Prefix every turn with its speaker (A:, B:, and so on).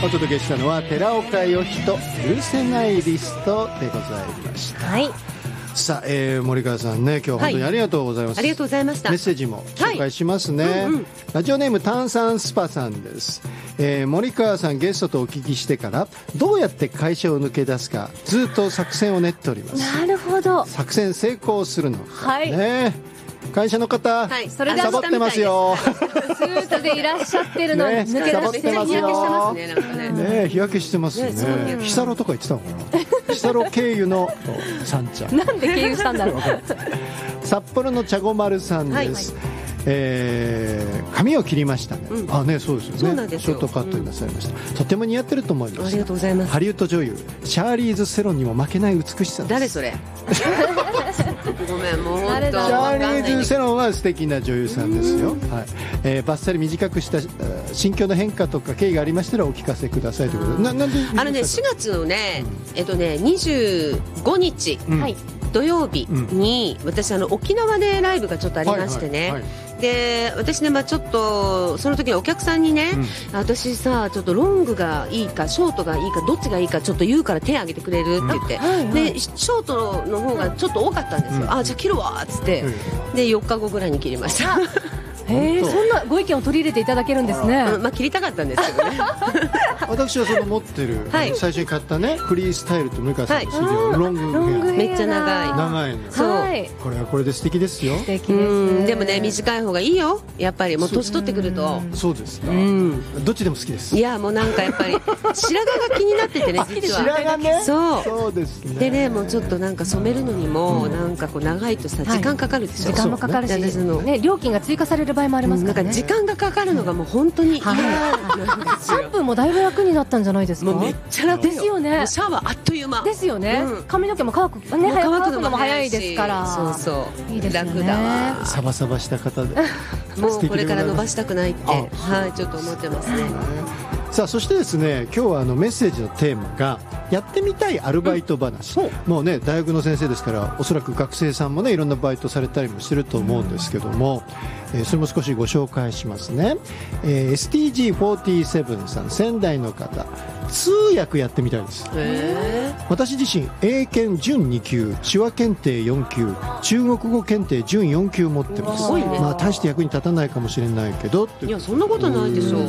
A: お届けしたのは寺岡義人許せないリストでございました。
B: はい。
A: さあ、森川さんね、今日は本当にありがとうございます。
C: ありがとうございました。
A: メッセージも紹介しますね。ラジオネーム炭酸スパさんです。森川さんゲストとお聞きしてからどうやって会社を抜け出すかずっと作戦を練っております。
B: なるほど。
A: 作戦成功するのか、
B: はい
A: ね、会社の方、
C: はい、
B: それで
A: サボってますよ。
B: スーツでいらっしゃってるのに
A: ね
B: 抜け出してますよ。
C: 日焼けしてますね、なんかね。
A: ね、日焼けしてますね。ヒサロとか言ってたのかな。ヒサロ経由のサンちゃん。
B: なんで経由したんだろう。
A: 札幌の茶子丸さんです。髪を切りましたね。あね、そうですよね。
C: そうなんですよ。
A: ショートカットになさいました。とても似合ってると思います。
C: ありがとうございます。
A: ハリウッド女優シャーリーズ・セロンにも負けない美しさです。
C: 誰それ？ごめん、もう本当。
A: シャーリーズ・セロンは素敵な女優さんですよ。はい。バッサリ短くした心境の変化とか経緯がありましたらお聞かせくださいということで。なんで
C: 4月のね、25日。はい。土曜日に、私沖縄でライブがちょっとありましてね、で私ね、ちょっとその時にお客さんにね、私さちょっとロングがいいかショートがいいかどっちがいいかちょっと言うから手挙げてくれるって言って、でショートの方がちょっと多かったんですよ。あ、じゃあ切るわっつって、で4日後ぐらいに切りました。
B: そんなご意見を取り入れていただけるんですね。
C: 切りたかったんですけどね。
A: 私はその持ってる、最初に買ったねフリースタイルと森川さんの CD のロング
C: めっちゃ長い
A: の。
C: そう、
A: これはこれで素敵ですよ。
B: 素敵です。
C: でもね、短い方がいいよ、やっぱりもう年取ってくると。
A: そうですか。どっちでも好きです。
C: いや、もうなんかやっぱり白髪が気になっててね、実は
A: 白髪ね。
C: そう
A: ですね。
C: でね、もうちょっとなんか染めるのにもなんかこう長いとさ時間かかるでしょ。
B: 時間もかかるしね、料金が追加される場合もありますからね。
C: 時間がかかるのがもう本当に嫌なんですよ。
B: 3分もだいぶ楽になったんじゃないですか。
C: もうめっちゃ楽
B: ですよね。
C: シャワーあっという間
B: ですよね。髪の毛も乾くのも早いですから。
C: そうそう、
B: いいですよね。
C: 楽だわ。
A: サバサバした方で
C: もうこれから伸ばしたくないってちょっと思ってますね。
A: さあ、そしてですね、今日はメッセージのテーマがやってみたいアルバイト話、もうね大学の先生ですからおそらく学生さんもねいろんなバイトされたりもしてると思うんですけども、それも少しご紹介しますね。STG47 さん、仙台の方、通訳やってみたいです。私自身英検準2級、手話検定4級、中国語検定準4級持ってます。
C: すごいね。
A: 大して役に立たないかもしれないけど、
C: いやそんなことないでしょう。